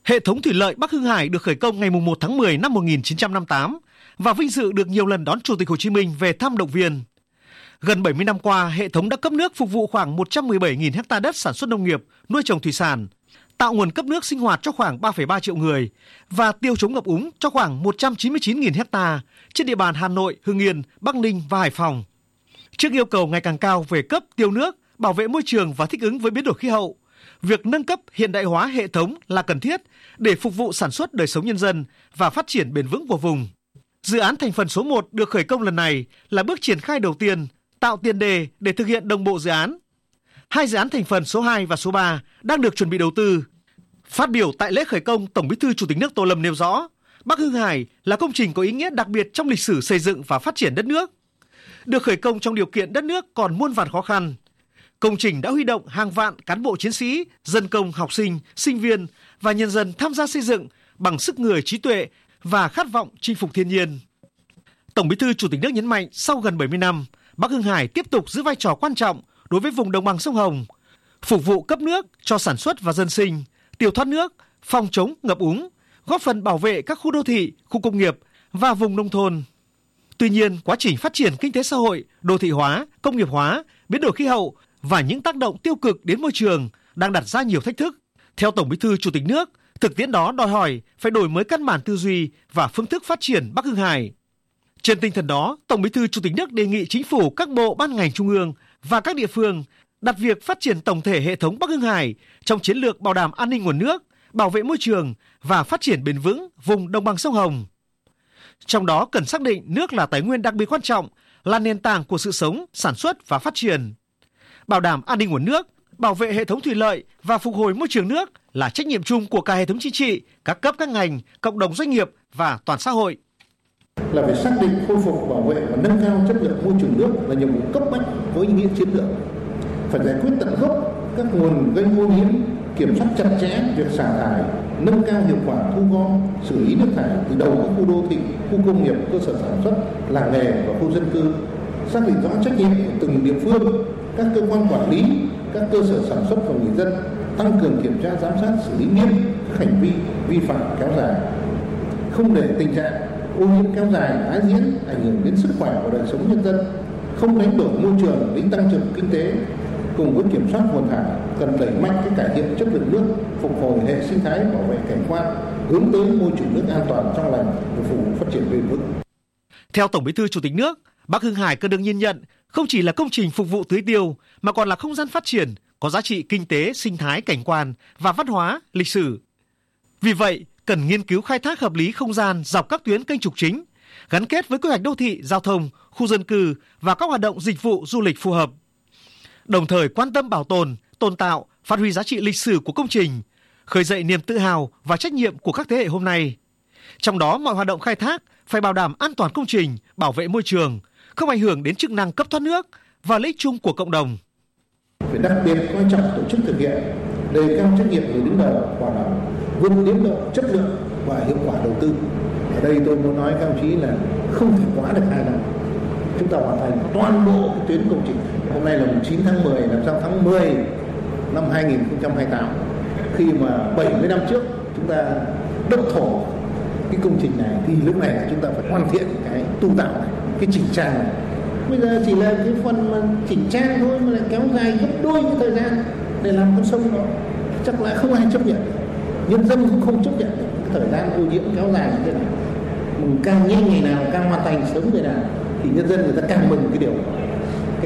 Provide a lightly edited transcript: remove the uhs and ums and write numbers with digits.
Hệ thống thủy lợi Bắc Hưng Hải được khởi công ngày 1 tháng 10 năm 1958 và vinh dự được nhiều lần đón Chủ tịch Hồ Chí Minh về thăm động viên. Gần 70 năm qua, hệ thống đã cấp nước phục vụ khoảng 117.000 ha đất sản xuất nông nghiệp, nuôi trồng thủy sản, tạo nguồn cấp nước sinh hoạt cho khoảng 3,3 triệu người và tiêu chống ngập úng cho khoảng 199.000 ha trên địa bàn Hà Nội, Hưng Yên, Bắc Ninh và Hải Phòng. Trước yêu cầu ngày càng cao về cấp tiêu nước, bảo vệ môi trường và thích ứng với biến đổi khí hậu, việc nâng cấp hiện đại hóa hệ thống là cần thiết để phục vụ sản xuất đời sống nhân dân và phát triển bền vững của vùng. Dự án thành phần số 1 được khởi công lần này là bước triển khai đầu tiên, tạo tiền đề để thực hiện đồng bộ dự án. Hai dự án thành phần số 2 và số 3 đang được chuẩn bị đầu tư. Phát biểu tại lễ khởi công, Tổng Bí thư Chủ tịch nước Tô Lâm nêu rõ, Bắc Hưng Hải là công trình có ý nghĩa đặc biệt trong lịch sử xây dựng và phát triển đất nước. Được khởi công trong điều kiện đất nước còn muôn vàn khó khăn. Công trình đã huy động hàng vạn cán bộ chiến sĩ, dân công, học sinh, sinh viên và nhân dân tham gia xây dựng bằng sức người, trí tuệ và khát vọng chinh phục thiên nhiên. Tổng Bí thư Chủ tịch nước nhấn mạnh sau gần 70 năm, Bắc Hưng Hải tiếp tục giữ vai trò quan trọng đối với vùng đồng bằng sông Hồng, phục vụ cấp nước cho sản xuất và dân sinh, tiêu thoát nước, phòng chống ngập úng, góp phần bảo vệ các khu đô thị, khu công nghiệp và vùng nông thôn. Tuy nhiên, quá trình phát triển kinh tế xã hội, đô thị hóa, công nghiệp hóa, biến đổi khí hậu và những tác động tiêu cực đến môi trường đang đặt ra nhiều thách thức. Theo Tổng Bí thư Chủ tịch nước, thực tiễn đó đòi hỏi phải đổi mới căn bản tư duy và phương thức phát triển Bắc Hưng Hải. Trên tinh thần đó, Tổng Bí thư Chủ tịch nước đề nghị Chính phủ, các bộ, ban ngành trung ương và các địa phương đặt việc phát triển tổng thể hệ thống Bắc Hưng Hải trong chiến lược bảo đảm an ninh nguồn nước, bảo vệ môi trường và phát triển bền vững vùng đồng bằng sông Hồng. Trong đó cần xác định nước là tài nguyên đặc biệt quan trọng, là nền tảng của sự sống, sản xuất và phát triển. Bảo đảm an ninh nguồn nước, bảo vệ hệ thống thủy lợi và phục hồi môi trường nước là trách nhiệm chung của cả hệ thống chính trị, các cấp các ngành, cộng đồng doanh nghiệp và toàn xã hội. Là phải xác định khôi phục, bảo vệ và nâng cao chất lượng môi trường nước là nhiệm vụ cấp bách với ý nghĩa chiến lược. Phải giải quyết tận gốc các nguồn gây ô nhiễm, kiểm soát chặt chẽ việc xả thải, nâng cao hiệu quả thu gom, xử lý nước thải từ đầu các khu đô thị, khu công nghiệp, cơ sở sản xuất, làng nghề và khu dân cư. Xác định rõ trách nhiệm của từng địa phương, các cơ quan quản lý, các cơ sở sản xuất và người dân, tăng cường kiểm tra giám sát, xử lý nghiêm các hành vi vi phạm kéo dài. Không để tình trạng ô nhiễm kéo dài tái diễn, ảnh hưởng đến sức khỏe và đời sống nhân dân, không đánh đổi môi trường đến tăng trưởng kinh tế. Cùng với kiểm soát nguồn thải, cần đẩy mạnh cái cải thiện chất lượng nước, phục hồi hệ sinh thái, bảo vệ cảnh quan, hướng tới môi trường nước an toàn trong lành để phục vụ phát triển bền vững. Theo Tổng Bí thư Chủ tịch nước, Bắc Hưng Hải cần được nhìn nhận không chỉ là công trình phục vụ tưới tiêu mà còn là không gian phát triển có giá trị kinh tế, sinh thái, cảnh quan và văn hóa, lịch sử. Vì vậy, cần nghiên cứu khai thác hợp lý không gian dọc các tuyến kênh trục chính, gắn kết với quy hoạch đô thị, giao thông, khu dân cư và các hoạt động dịch vụ du lịch phù hợp. Đồng thời quan tâm bảo tồn, tôn tạo, phát huy giá trị lịch sử của công trình, khơi dậy niềm tự hào và trách nhiệm của các thế hệ hôm nay. Trong đó, mọi hoạt động khai thác phải bảo đảm an toàn công trình, bảo vệ môi trường, không ảnh hưởng đến chức năng cấp thoát nước và lợi ích chung của cộng đồng. Phải đặc biệt coi trọng tổ chức thực hiện, đề cao trách nhiệm người đứng đầu, bảo đảm vượt tiến độ, chất lượng và hiệu quả đầu tư. Ở đây tôi muốn nói các đồng chí là không thể quá được 2 năm. Chúng ta hoàn thành toàn bộ cái tuyến công trình. Hôm nay là 9 tháng 10, làm sao tháng 10 năm 2028, khi mà 70 năm trước chúng ta động thổ cái công trình này, thì lúc này chúng ta phải hoàn thiện cái tu tạo này, cái chỉnh trang này. Bây giờ chỉ là cái phần mà chỉnh trang thôi mà lại kéo dài gấp đôi cái thời gian để làm con sông đó, chắc là không ai chấp nhận được. Nhân dân cũng không chấp nhận được cái thời gian ô nhiễm kéo dài như thế này. Mình càng nhanh ngày nào, càng hoàn thành sớm ngày nào thì nhân dân người ta càng mừng cái điều đó.